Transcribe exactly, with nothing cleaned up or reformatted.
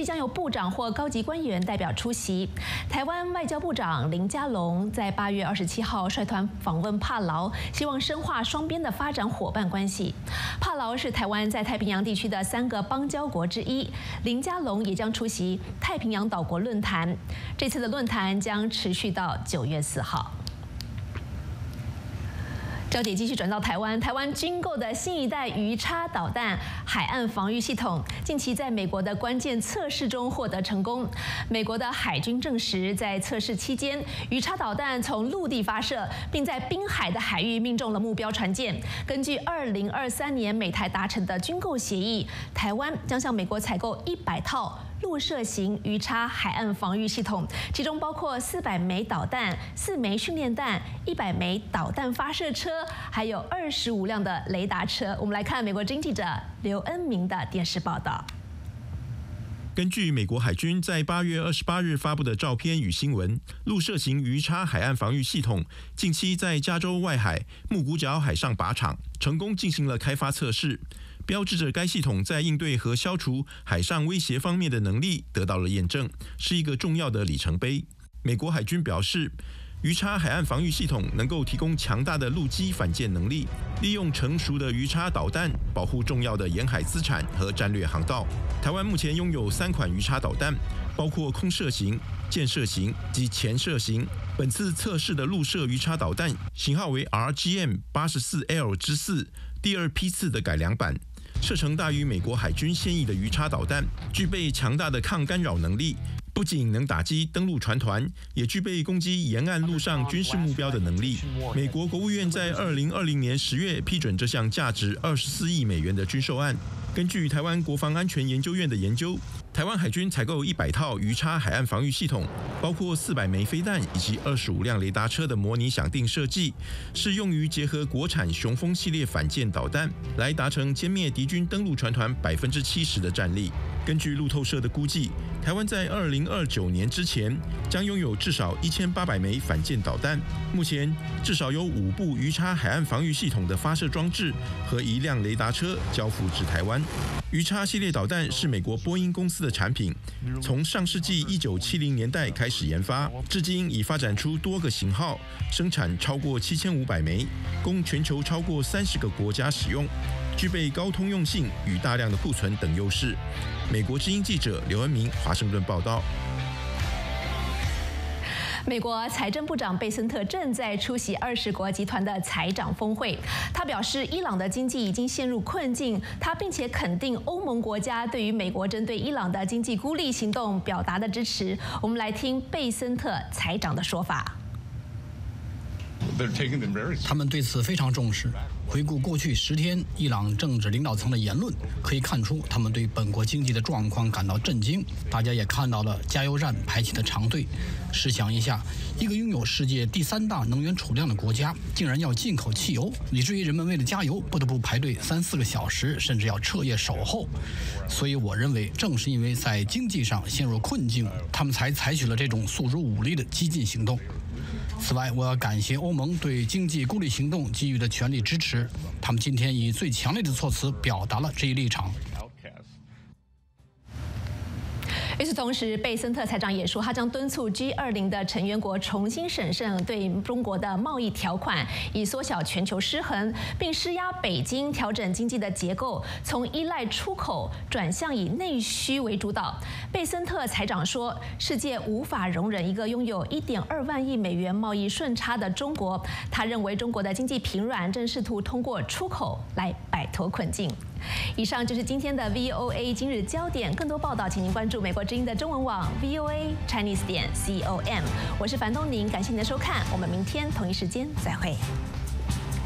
计将由部长或高级官员代表出席。台湾外交部长林佳龙在八月二十七号率团访问帕劳，希望深化双边的发展伙伴关系。帕劳是台湾在太平洋地区的三个邦交国之一，林佳龙也将出席太平洋岛国论坛。这次的论坛将持续到九月四号。 焦点继续转到台湾，台湾军购的新一代鱼叉导弹海岸防御系统，近期在美国的关键测试中获得成功。美国的海军证实，在测试期间，鱼叉导弹从陆地发射，并在滨海的海域命中了目标船舰。根据二零二三年美台达成的军购协议，台湾将向美国采购一百套 陆射型鱼叉海岸防御系统，其中包括四百枚导弹、四枚训练弹、一百枚导弹发射车，还有二十五辆的雷达车。我们来看美国经记者刘恩明的电视报道。 根据美国海军在八月二十八日发布的照片与新闻，陆射型鱼叉海岸防御系统近期在加州外海木谷角海上靶场成功进行了开发测试，标志着该系统在应对和消除海上威胁方面的能力得到了验证，是一个重要的里程碑。美国海军表示， 鱼叉海岸防御系统能够提供强大的陆基反舰能力，利用成熟的鱼叉导弹保护重要的沿海资产和战略航道。台湾目前拥有三款鱼叉导弹，包括空射型、箭射型及潜射型。本次测试的陆射鱼叉导弹型号为 R G M 八十四 L 之四，第二批次的改良版，射程大于美国海军现役的鱼叉导弹，具备强大的抗干扰能力。 不仅能打击登陆船团，也具备攻击沿岸陆上军事目标的能力。美国国务院在二零二零年十月批准这项价值二十四亿美元的军售案。根据台湾国防安全研究院的研究，台湾海军采购一百套鱼叉海岸防御系统，包括四百枚飞弹以及二十五辆雷达车的模拟想定设计，是用于结合国产雄风系列反舰导弹，来达成歼灭敌军登陆船团百分之七十的战力。 根据路透社的估计，台湾在二零二九年之前将拥有至少一千八百枚反舰导弹。目前至少有五部鱼叉海岸防御系统的发射装置和一辆雷达车交付至台湾。鱼叉系列导弹是美国波音公司的产品，从上世纪一九七零年代开始研发，至今已发展出多个型号，生产超过七千五百枚，供全球超过三十个国家使用。 具备高通用性与大量的库存等优势。美国之音记者刘恩明华盛顿报道。 美国财政部长贝森特正在出席二十国集团的财长峰会。他表示，伊朗的经济已经陷入困境。他并且肯定欧盟国家对于美国针对伊朗的经济孤立行动表达的支持。我们来听贝森特财长的说法。 他们对此非常重视。回顾过去十天伊朗政治领导层的言论，可以看出他们对本国经济的状况感到震惊。大家也看到了加油站排起的长队。试想一下，一个拥有世界第三大能源储量的国家，竟然要进口汽油，以至于人们为了加油不得不排队三四个小时，甚至要彻夜守候。所以，我认为正是因为在经济上陷入困境，他们才采取了这种诉诸武力的激进行动。 此外，我要感谢欧盟对经济孤立行动给予的全力支持。他们今天以最强烈的措辞表达了这一立场。 与此同时，贝森特财长也说，他将敦促 G 二十 的成员国重新审慎对中国的贸易条款，以缩小全球失衡，并施压北京调整经济的结构，从依赖出口转向以内需为主导。贝森特财长说，世界无法容忍一个拥有 一点二万亿美元贸易顺差的中国。他认为中国的经济疲软正试图通过出口来摆脱困境。 以上就是今天的 V O A 今日焦点，更多报道，请您关注美国之音的中文网 V O A Chinese 点 com。我是樊东宁，感谢您的收看，我们明天同一时间再会。